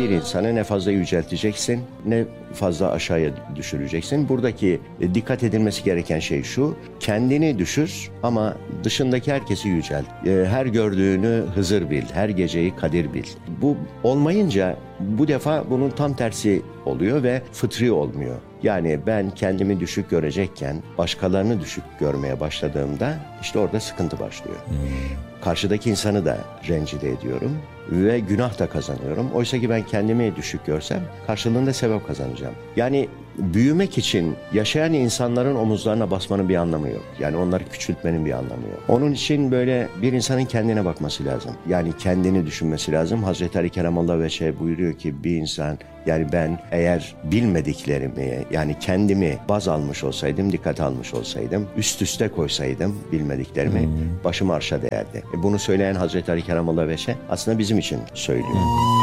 bir insanı ne fazla yücelteceksin ne fazla aşağıya düşüreceksin. Buradaki dikkat edilmesi gereken şey şu: kendini düşür ama dışındaki herkesi yücelt. Her gördüğünü Hızır bil, her geceyi Kadir bil. Bu olmayınca bu defa bunun tam tersi oluyor ve fıtri olmuyor. Yani ben kendimi düşük görecekken başkalarını düşük görmeye başladığımda işte orada sıkıntı başlıyor. Karşıdaki insanı da rencide ediyorum ve günah da kazanıyorum. Oysa ki ben kendimi düşük görsem karşılığında sevap kazanacağım. Yani büyümek için yaşayan insanların omuzlarına basmanın bir anlamı yok. Yani onları küçültmenin bir anlamı yok. Onun için böyle bir insanın kendine bakması lazım. Yani kendini düşünmesi lazım. Hazreti Ali Keramallahu Veçhe buyuruyor ki bir insan, yani ben eğer bilmediklerimi, yani kendimi baz almış olsaydım, dikkat almış olsaydım, üst üste koysaydım bilmediklerimi, başım arşa değerdi. Bunu söyleyen Hazreti Ali Keramallahu Veçhe aslında bizim için söylüyor.